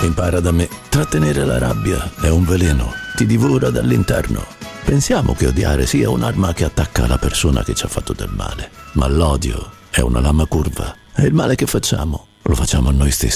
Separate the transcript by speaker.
Speaker 1: impara da me. Trattenere la rabbia è un veleno, ti divora dall'interno. Pensiamo che odiare sia un'arma che attacca la persona che ci ha fatto del male, ma l'odio è una lama curva e il male che facciamo lo facciamo a noi stessi.